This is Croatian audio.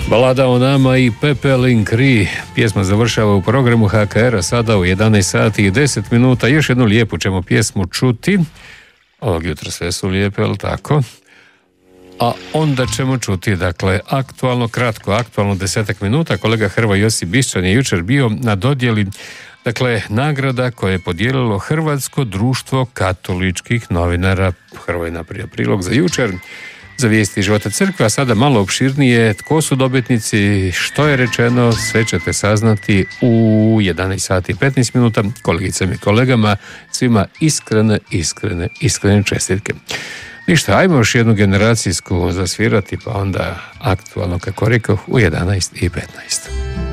Balada o nama i Pepe Linkri. Pjesma završava u programu HKR-a sada u 11 sati i 10 minuta. Još jednu lijepu ćemo pjesmu čuti. Ovog jutra sve su lijepe, ali tako? A onda ćemo čuti, dakle, aktualno 10 minuta. Kolega Hrvoje Josip Bišćan je jučer bio na dodjeli, dakle, nagrada koje je podijelilo Hrvatsko društvo katoličkih novinara. Hrvoje napravio prilog za jučer, za vijesti života crkve, a sada malo opširnije tko su dobitnici, što je rečeno, sve ćete saznati u 11 sati i 15 minuta. Kolegicama i kolegama, svima iskrene čestitke. Ništa, ajmo još jednu generacijsku zasvirati, pa onda aktualno, kako rekao, u 11 i 15.